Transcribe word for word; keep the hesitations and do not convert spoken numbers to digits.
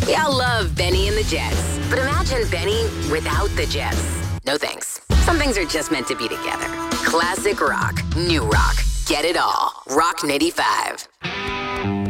We all love Benny and the Jets, but imagine Benny without the Jets. No thanks. Some things are just meant to be together. Classic rock, new rock. Get it all. Rock ninety-five.